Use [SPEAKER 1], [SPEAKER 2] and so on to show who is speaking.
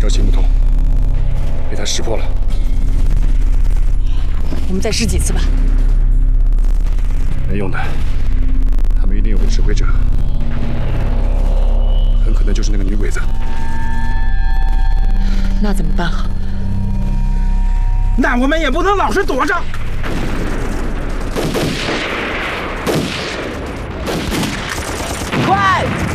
[SPEAKER 1] 行不通，被他识破了。
[SPEAKER 2] 我们再试几次吧。
[SPEAKER 1] 没用的，他们一定有个指挥者，很可能就是那个女鬼子。
[SPEAKER 2] 那怎么办好？
[SPEAKER 3] 那我们也不能老是躲着。
[SPEAKER 4] 快！